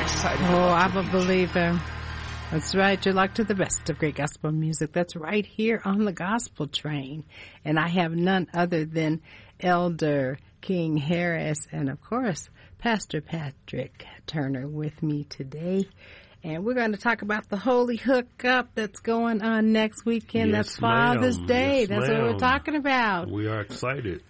excited. Oh, I'm a believer. That's right. You're locked to the best of great gospel music. That's right here on the Gospel Train. And I have none other than Elder King Harris and, of course, Pastor Patrick Turner with me today. And we're going to talk about the Holy Hookup that's going on next weekend. Yes, that's Father's ma'am. Day. Yes, that's ma'am. what we're talking about. We are excited.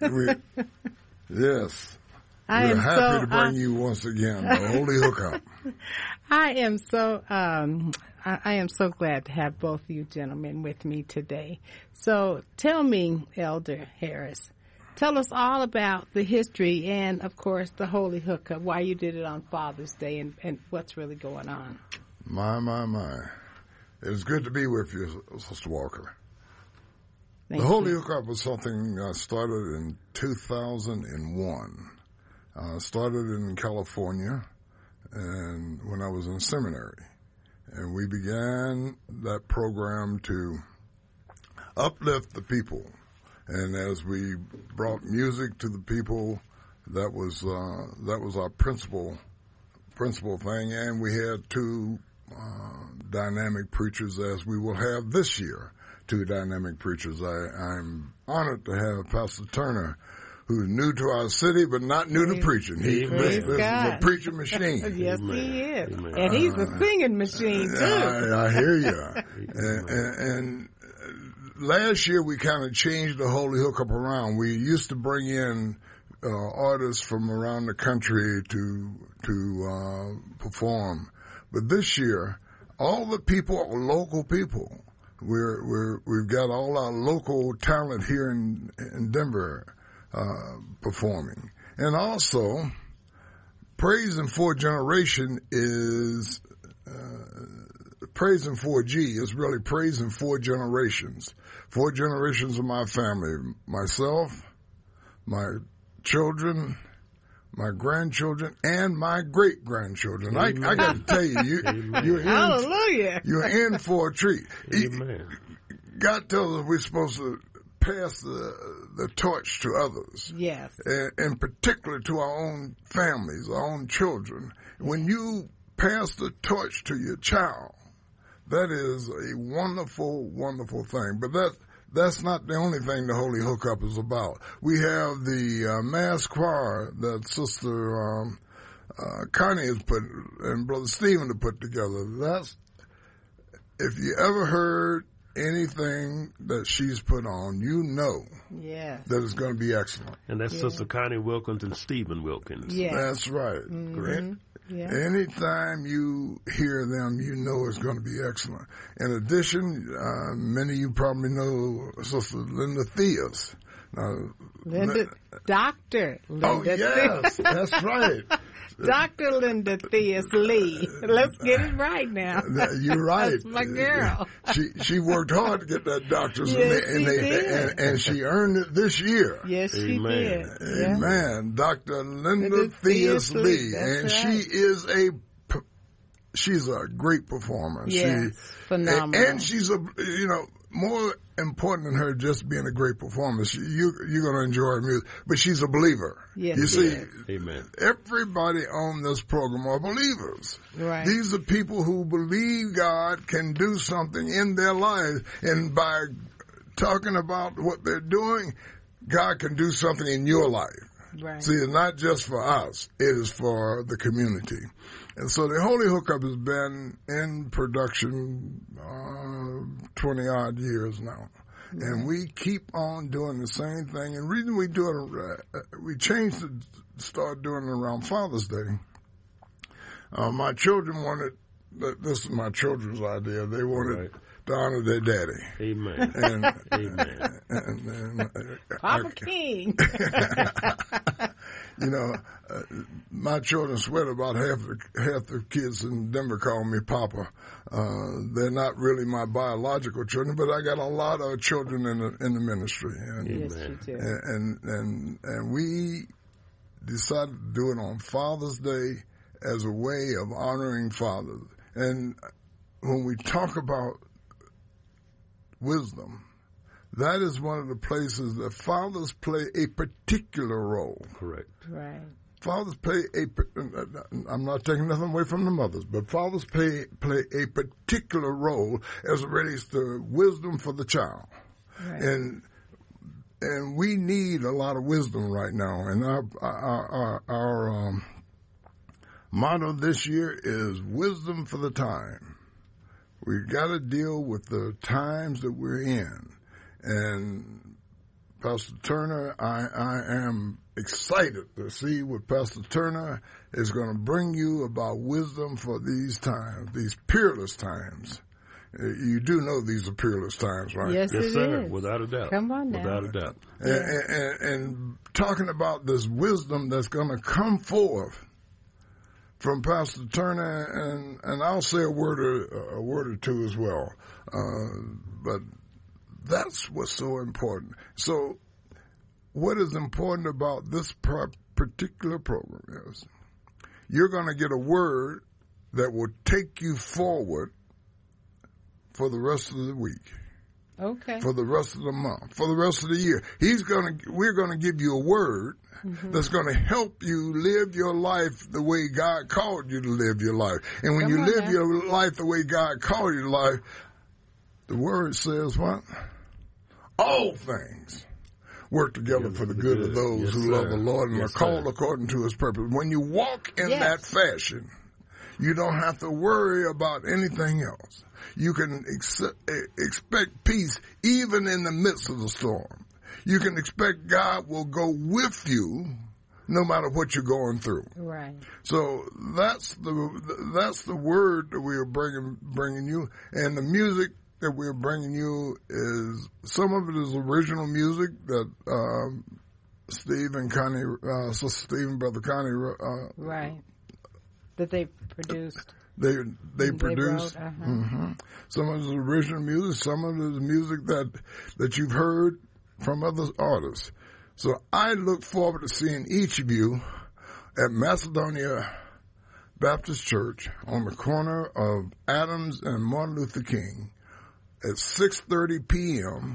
Yes. I We're happy to bring you once again the Holy Hookup. I am so I am so glad to have both of you gentlemen with me today. So tell me, Elder Harris, tell us all about the history and, of course, the Holy Hookup, why you did it on Father's Day and what's really going on. My. It's good to be with you, Sister Walker. Thank the Holy you. Hookup was something I started in 2001. Started in California and when I was in seminary. And we began that program to uplift the people. And as we brought music to the people, that was our principal thing. And we had two dynamic preachers, as we will have this year, two dynamic preachers. I'm honored to have Pastor Turner, who's new to our city, but not new to preaching. This is a preaching machine. Yes, he is. Amen. And he's a singing machine, too. I hear you. And last year we kind of changed the Holy Hookup around. We used to bring in artists from around the country to perform, but this year all the people are local people. We've got all our local talent here in Denver performing, and also Praising for Generation is Praising 4G is really praising 4 generations. 4 generations of my family, myself, my children, my grandchildren, and my great-grandchildren. I got to tell you're in for a treat. Amen. God tells us we're supposed to pass the torch to others. Yes. And particularly to our own families, our own children. When you pass the torch to your child, that is a wonderful, wonderful thing. But that's not the only thing the Holy Hookup is about. We have the mass choir that Sister Connie has put and Brother Stephen have put together. If you ever heard anything that she's put on, you know that it's going to be excellent. And that's Sister Connie Wilkins and Stephen Wilkins. Yes. That's right. Mm-hmm. Correct. Yeah. Anytime you hear them, you know it's going to be excellent. In addition, many of you probably know Sister Linda Theus. Dr. Linda. Oh, yes, that's right. Dr. Linda Theus Lee. Let's get it right now. You're right. That's my girl. She worked hard to get that doctorate, Yes, and she earned it this year. Yes, she did. Amen. Dr. Linda Theus Lee, and right. she's a great performer. Yes, phenomenal. And she's more important than her just being a great performer. You're going to enjoy her music, but she's a believer. Yes, you see, Amen. Everybody on this program are believers. Right. These are people who believe God can do something in their lives, and by talking about what they're doing, God can do something in your life. Right. See, it's not just for us, it is for the community. And so the Holy Hookup has been in production 20-odd years now. Mm-hmm. And we keep on doing the same thing. And the reason we do it, we changed to start doing it around Father's Day. My children wanted, this is my children's idea, they wanted to honor their daddy. Amen. And, Amen. And Papa King. My children sweat about half the kids in Denver call me Papa. They're not really my biological children, but I got a lot of children in the ministry. Yes, you do. And we decided to do it on Father's Day as a way of honoring fathers. And when we talk about wisdom, that is one of the places that fathers play a particular role. Correct. Right. fathers play I'm not taking nothing away from the mothers, but fathers play a particular role as it relates to wisdom for the child. Right. And we need a lot of wisdom right now. And our motto this year is wisdom for the time. We've got to deal with the times that we're in. And Pastor Turner, I am excited to see what Pastor Turner is going to bring you about wisdom for these times, these peerless times. You do know these are peerless times, right? Yes, yes, it sir. is. Without a doubt. Come on now. Without a doubt. And talking about this wisdom that's going to come forth from Pastor Turner, and I'll say a word or two as well. But that's what's so important. So what is important about this particular program is you're going to get a word that will take you forward for the rest of the week. Okay. For the rest of the month, for the rest of the year. We're going to give you a word that's going to help you live your life the way God called you to live your life. And when you live your life the way God called you to life, the word says what? All things work together for the good of those who love the Lord and are called according to his purpose. When you walk in that fashion, you don't have to worry about anything else. You can expect peace even in the midst of the storm. You can expect God will go with you no matter what you're going through. Right. So that's the word that we are bringing you, and the music that we're bringing you is some of it is original music that Steve and Connie, Steve and Brother Connie, right, that they produced. They produced. Some of it is original music. Some of it is music that you've heard from other artists. So I look forward to seeing each of you at Macedonia Baptist Church on the corner of Adams and Martin Luther King at 6:30 p.m.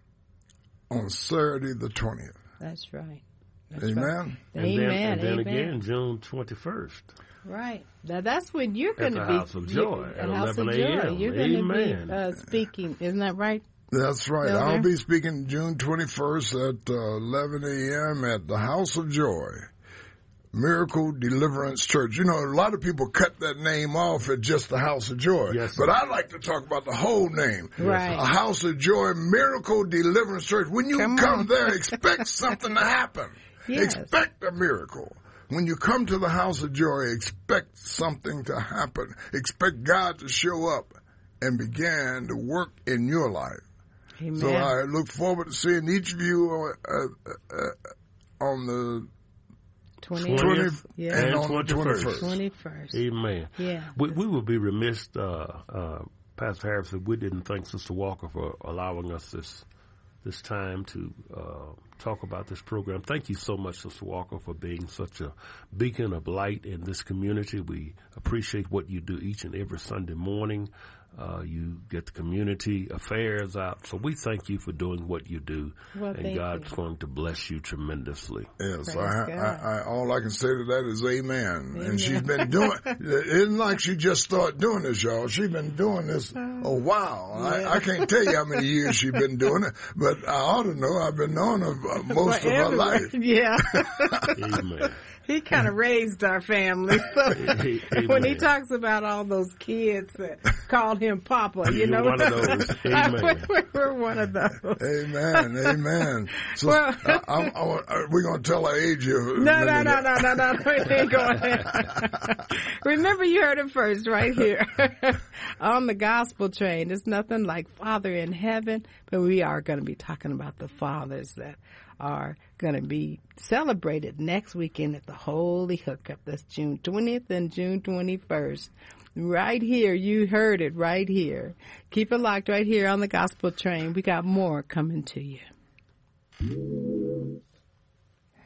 on Saturday the 20th. That's right. Amen. Right. And then again, June 21st. Right. Now that's when you're going to be. House of Joy at 11 a.m. You're going to be speaking. Isn't that right? That's right. Elder? I'll be speaking June 21st at 11 a.m. at the House of Joy, Miracle Deliverance Church. You know, a lot of people cut that name off at just the House of Joy. Yes, but I like to talk about the whole name. Right. A House of Joy, Miracle Deliverance Church. When you come there, expect something to happen. Yes. Expect a miracle. When you come to the House of Joy, expect something to happen. Expect God to show up and begin to work in your life. Amen. So I look forward to seeing each of you on the 20th and on the 21st. 21st. Amen. Yeah. We would be remiss, Pastor Harris, if we didn't thank Sister Walker for allowing us this time to talk about this program. Thank you so much, Sister Walker, for being such a beacon of light in this community. We appreciate what you do each and every Sunday morning. You get the community affairs out. So we thank you for doing what you do. Well, and God's going to bless you tremendously. Yes, all I can say to that is amen. And she's been doing, it isn't like she just started doing this, y'all. She's been doing this a while. Yeah. I can't tell you how many years she's been doing it, but I ought to know. I've been knowing her most of her life. Yeah. Amen. He kind of raised our family. So when he talks about all those kids that called him Papa, you know. One of those. Amen. We're one of those. Amen. Amen. So we're going to tell our age here. No. We ain't going there. Remember, you heard it first right here on the Gospel Train. It's nothing like Father in Heaven, but we are going to be talking about the fathers that are going to be celebrated next weekend at the Holy Hookup. That's June 20th and June 21st. Right here. You heard it right here. Keep it locked right here on the Gospel Train. We got more coming to you.